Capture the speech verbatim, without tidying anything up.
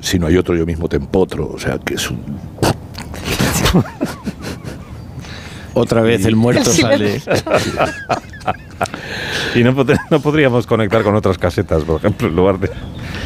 si no hay otro, yo mismo te empotro. O sea, que es un... Otra vez el muerto El sale. Y no, pod- no podríamos conectar con otras casetas, por ejemplo, en lugar de...